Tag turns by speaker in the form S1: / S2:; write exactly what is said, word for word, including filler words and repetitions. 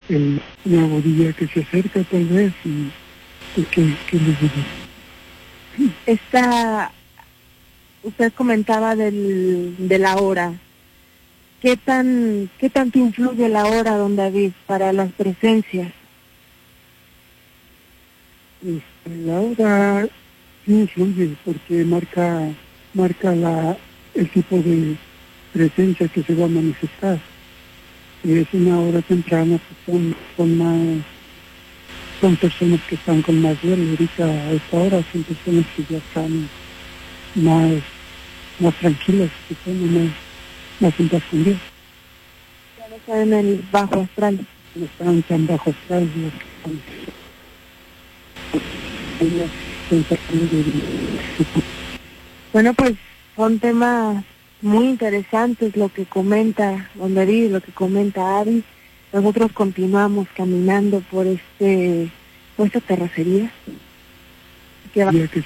S1: el nuevo día que se acerca tal vez y, y que, que les digo.
S2: Esta, usted comentaba del, de la hora. ¿Qué tan, qué tanto influye la hora, don David, para las presencias?
S1: Este, la hora sí influye porque marca, marca la, el tipo de presencia que se va a manifestar. Si es una hora temprana, pues son, son más, son personas que están con más duelo. Ahorita a esta hora son personas que ya están más, más tranquilas, que están más, más en paz con Dios.
S2: Ya no están en el bajo astral.
S1: No están tan bajo astral los que están.
S2: Bueno, pues son temas muy interesantes lo que comenta don David, lo que comenta Ari. Nosotros continuamos caminando por este, por esta terracería. Que va...
S1: que